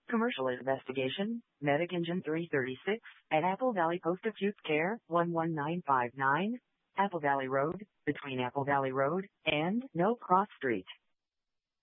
Commercial investigation, Medic Engine 336, at Apple Valley Post Acute Care, 11959, Apple Valley Road, between Apple Valley Road and No Cross Street.